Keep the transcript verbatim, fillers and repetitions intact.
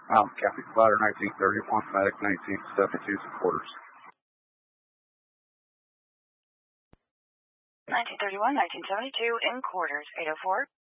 Um, Catholic Provider nineteen thirty-one, Medic nineteen seventy-two, supporters. nineteen thirty-one, nineteen seventy-two, in quarters, eight oh four.